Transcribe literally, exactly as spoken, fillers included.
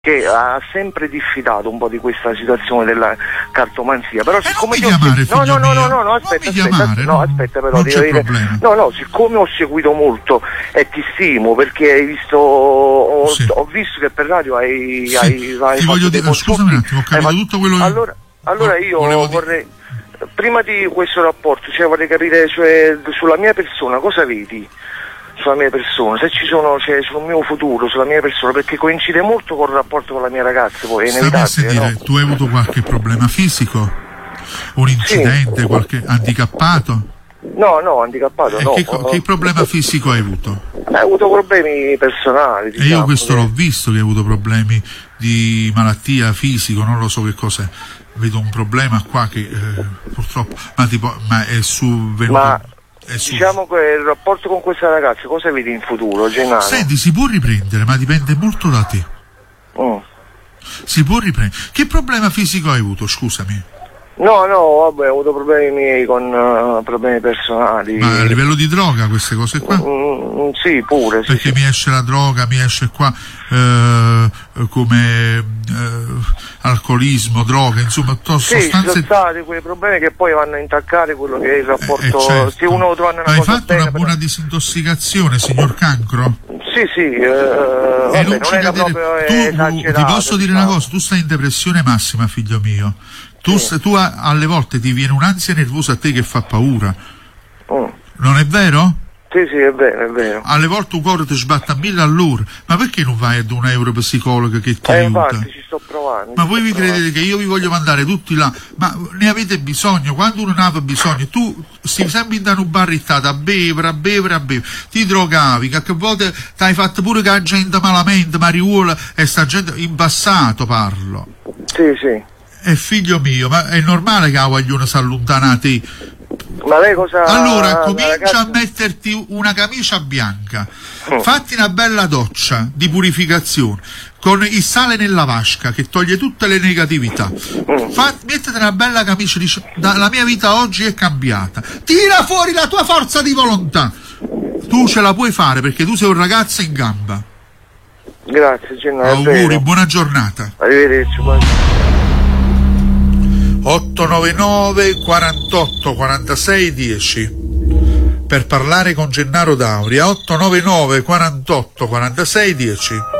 che ha sempre diffidato un po' di questa situazione della cartomanzia, però eh siccome non mi chiamare, ho... no, no, no, no, no, no, aspetta, non mi aspetta, chiamare, no, no, aspetta, però non ti c'è dire... problema. no, no, siccome ho seguito molto e ti stimo, perché hai visto, ho, sì. ho visto che per radio hai, sì. hai, hai ti voglio dire, scusami un attimo, ho capito hai tutto quello che... allora, allora io vorrei, dire... prima di questo rapporto, cioè vorrei capire, cioè, sulla mia persona cosa vedi? Sulla mia persona, se ci sono, cioè, sul mio futuro, sulla mia persona, perché coincide molto col rapporto con la mia ragazza, poi è inevitabile. Stammi a sentire, no? Tu hai avuto qualche problema fisico? Un incidente, sì. qualche handicappato? No, no, handicappato e no. Che, che problema fisico hai avuto? Hai avuto problemi personali, diciamo, e io questo che... l'ho visto, che hai avuto problemi di malattia fisico, non lo so che cos'è. Vedo un problema qua che eh, purtroppo, ma, tipo, ma è su venuto... Ma... diciamo che il rapporto con questa ragazza cosa vedi in futuro, Gennaro? Senti, si può riprendere, ma dipende molto da te. Mm. Si può riprendere. Che problema fisico hai avuto, scusami? No, no, vabbè, ho avuto problemi miei con uh, problemi personali. Ma a livello di droga queste cose qua? Mm, sì, pure. Perché sì, mi sì. esce la droga, mi esce qua eh, come eh, alcolismo, droga, insomma, to- sì, sostanze... ci sono stati quei problemi che poi vanno a intaccare quello che è il rapporto. Eh, eh, certo. Se uno trova una Hai cosa fatto bene, una buona però... disintossicazione, signor Cancro? Sì, sì, eh, vabbè, non non ci era cadere... proprio tu, esagerato. Ti posso dire diciamo. una cosa, tu stai in depressione massima, figlio mio. Tu, Sì. tu a, alle volte ti viene un'ansia nervosa a te che fa paura. Mm. Non è vero? Sì, sì, è vero, è vero. Alle volte un cuore ti sbatte a mille all'ora. Ma perché non vai ad un neuropsicologo che ti Eh, aiuta? infatti, ci sto provando. Ma ci voi sto vi provando. credete che io vi voglio mandare tutti là? Ma ne avete bisogno? Quando uno ne aveva bisogno, tu stai sempre in un barrittato a bevere, a bevere, a bevere. Ti drogavi, che a volte ti hai fatto pure che la gente malamente, mariuola, e sta gente, in passato parlo. Sì, sì. E figlio mio, ma è normale che la guagliona si allontana da te? Ma lei cosa... Allora comincia ragazza... a metterti una camicia bianca, mm. fatti una bella doccia di purificazione con il sale nella vasca che toglie tutte le negatività. mm. Fa, mettete una bella camicia, dice, la mia vita oggi è cambiata, tira fuori la tua forza di volontà, tu ce la puoi fare perché tu sei un ragazzo in gamba. Grazie, Gennaro. Auguri, buona giornata. Arrivederci. Buona... otto nove nove quarantotto quarantasei dieci per parlare con Gennaro Dauria. Otto nove nove quarantotto quarantasei dieci.